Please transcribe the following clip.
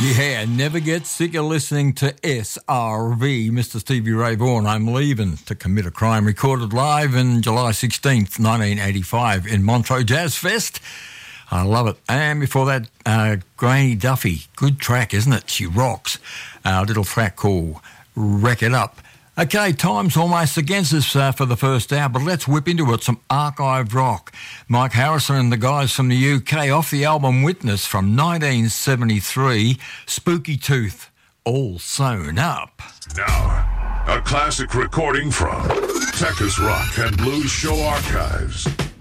Yeah, never get sick of listening to SRV, Mr. Stevie Ray Vaughan. I'm leaving to commit a crime. Recorded live on July 16th, 1985 in Montreux Jazz Fest. I love it. And before that, Granny Duffy. Good track, isn't it? She rocks. A little track called Wreck It Up. Okay, time's almost against us for the first hour, but let's whip into it. Some archive rock. Mike Harrison and the guys from the UK off the album Witness from 1973, Spooky Tooth, All Sewn Up. Now, a classic recording from Texas Rock and Blues Show Archives.